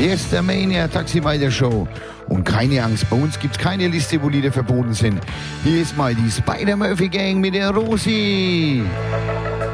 Hier ist der Mania Taxi Show. Und keine Angst, bei uns gibt's keine Liste, wo Lieder verboten sind. Hier ist mal die Spider-Murphy Gang mit der Rosi.